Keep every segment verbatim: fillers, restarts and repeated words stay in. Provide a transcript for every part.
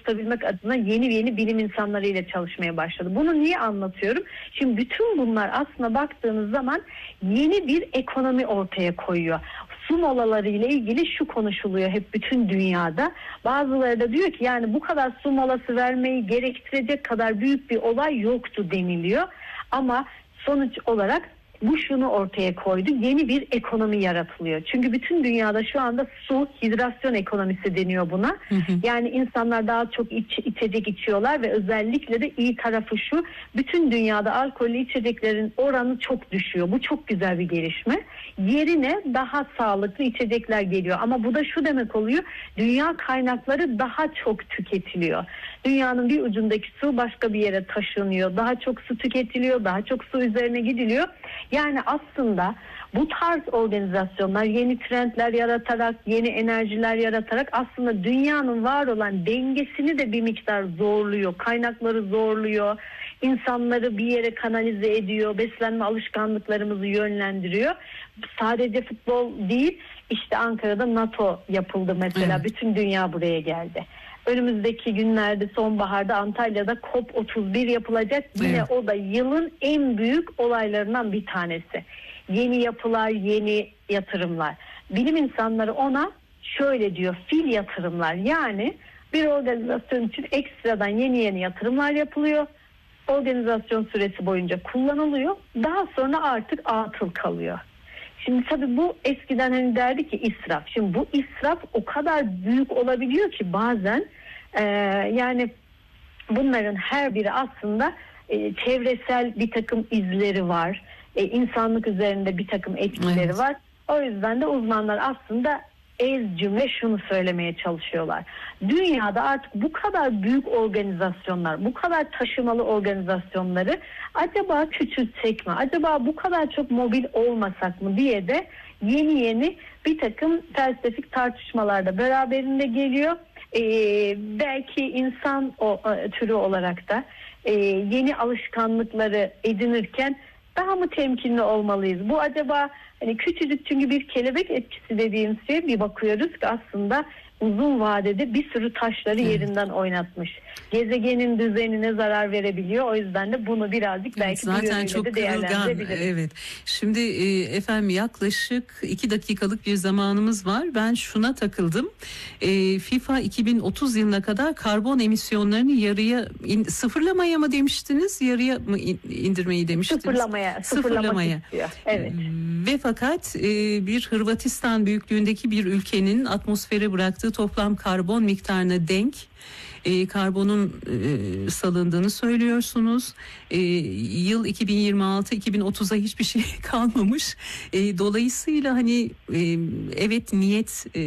tutabilmek adına yeni yeni bilim insanlarıyla çalışmaya başladı. Bunu niye anlatıyorum? Şimdi bütün bunlar aslında baktığınız zaman yeni bir ekonomi ortaya koyuyor. Su molaları ile ilgili şu konuşuluyor hep bütün dünyada. Bazıları da diyor ki yani bu kadar su molası vermeyi gerektirecek kadar büyük bir olay yoktu deniliyor. Ama sonuç olarak bu şunu ortaya koydu. Yeni bir ekonomi yaratılıyor. Çünkü bütün dünyada şu anda su, hidrasyon ekonomisi deniyor buna. Hı hı. Yani insanlar daha çok iç, içecek içiyorlar ve özellikle de iyi tarafı şu. Bütün dünyada alkollü içeceklerin oranı çok düşüyor. Bu çok güzel bir gelişme. Yerine daha sağlıklı içecekler geliyor. Ama bu da şu demek oluyor. Dünya kaynakları daha çok tüketiliyor. Dünyanın bir ucundaki su başka bir yere taşınıyor. Daha çok su tüketiliyor. Daha çok su üzerine gidiliyor. Yani aslında bu tarz organizasyonlar yeni trendler yaratarak, yeni enerjiler yaratarak aslında dünyanın var olan dengesini de bir miktar zorluyor. Kaynakları zorluyor. İnsanları bir yere kanalize ediyor. Beslenme alışkanlıklarımızı yönlendiriyor. Sadece futbol değil, işte Ankara'da NATO yapıldı mesela. Evet. Bütün dünya buraya geldi. Önümüzdeki günlerde sonbaharda Antalya'da COP otuz bir yapılacak. Yine evet. O da yılın en büyük olaylarından bir tanesi. Yeni yapılar, yeni yatırımlar. Bilim insanları ona şöyle diyor, fil yatırımlar. Yani bir organizasyon için ekstradan yeni yeni yatırımlar yapılıyor. Organizasyon süresi boyunca kullanılıyor. Daha sonra artık atıl kalıyor. Şimdi tabii bu eskiden hani derdi ki israf. Şimdi bu israf o kadar büyük olabiliyor ki bazen e, yani bunların her biri aslında e, çevresel bir takım izleri var. E, insanlık üzerinde bir takım etkileri evet. var. O yüzden de uzmanlar aslında ez cümle şunu söylemeye çalışıyorlar. Dünyada artık bu kadar büyük organizasyonlar, bu kadar taşımalı organizasyonları acaba küçültsek mi? Acaba bu kadar çok mobil olmasak mı diye de yeni yeni bir takım felsefik tartışmalarda beraberinde geliyor. Ee, belki insan o, türü olarak da e, yeni alışkanlıkları edinirken daha mı temkinli olmalıyız? Bu acaba hani küçücük çünkü bir kelebek etkisi dediğimiz şey bir bakıyoruz ki aslında uzun vadede bir sürü taşları evet. yerinden oynatmış. Gezegenin düzenine zarar verebiliyor. O yüzden de bunu birazcık belki evet, zaten çok de değerlendirebiliriz. Evet. Şimdi e, efendim yaklaşık iki dakikalık bir zamanımız var. Ben şuna takıldım. E, FIFA iki bin otuz yılına kadar karbon emisyonlarını yarıya in, sıfırlamaya mı demiştiniz? Yarıya mı in, indirmeyi demiştiniz? Sıfırlamaya. Sıfırlamaya. Evet. Ve fakat e, bir Hırvatistan büyüklüğündeki bir ülkenin atmosfere bıraktığı toplam karbon miktarına denk e, karbonun e, salındığını söylüyorsunuz. E, yıl iki bin yirmi altı iki bin otuza hiçbir şey kalmamış. E, dolayısıyla hani e, evet niyet e,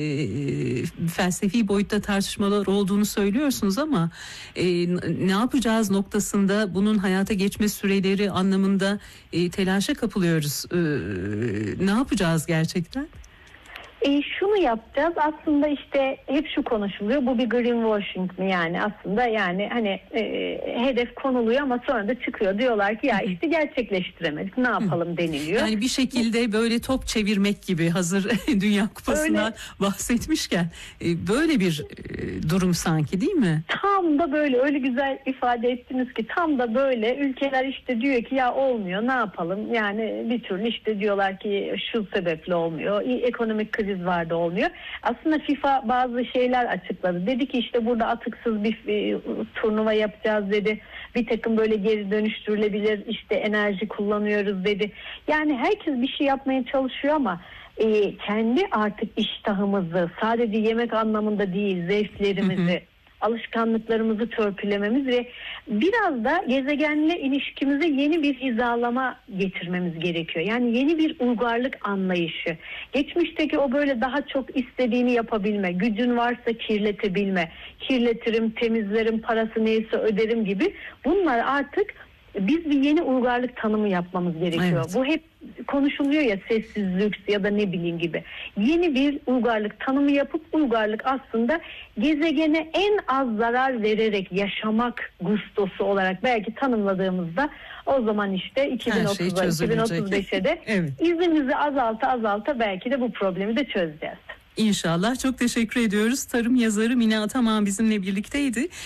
felsefi boyutta tartışmalar olduğunu söylüyorsunuz ama e, ne yapacağız noktasında bunun hayata geçme süreleri anlamında e, telaşa kapılıyoruz. E, ne yapacağız gerçekten? E, şunu yapacağız aslında işte hep şu konuşuluyor, bu bir greenwashing mi yani aslında yani hani e, hedef konuluyor ama sonra da çıkıyor diyorlar ki ya işte gerçekleştiremedik ne yapalım deniliyor. Yani bir şekilde böyle top çevirmek gibi hazır Dünya Kupası'ndan öyle bahsetmişken e, böyle bir e, durum sanki değil mi? Tam da böyle öyle güzel ifade ettiniz ki tam da böyle ülkeler işte diyor ki ya olmuyor ne yapalım yani bir türlü işte diyorlar ki şu sebeple olmuyor ekonomik kriz vardı olmuyor. Aslında FIFA bazı şeyler açıkladı. Dedi ki işte burada atıksız bir e, turnuva yapacağız dedi. Bir takım böyle geri dönüştürülebilir işte enerji kullanıyoruz dedi. Yani herkes bir şey yapmaya çalışıyor ama e, kendi artık iştahımızı sadece yemek anlamında değil zevklerimizi hı hı. alışkanlıklarımızı törpülememiz ve biraz da gezegenle ilişkimize yeni bir hizalama getirmemiz gerekiyor. Yani yeni bir uygarlık anlayışı. Geçmişteki o böyle daha çok istediğini yapabilme, gücün varsa kirletebilme, kirletirim, temizlerim, parası neyse öderim gibi bunlar artık biz bir yeni uygarlık tanımı yapmamız gerekiyor. Evet. Bu hep konuşuluyor ya sessiz lüks ya da ne bileyim gibi. Yeni bir uygarlık tanımı yapıp uygarlık aslında gezegene en az zarar vererek yaşamak gustosu olarak belki tanımladığımızda o zaman işte iki bin otuza, iki bin otuz beşe de evet. izimizi azalta azalta belki de bu problemi de çözeceğiz. İnşallah. Çok teşekkür ediyoruz. Tarım yazarı Mine Ataman bizimle birlikteydi.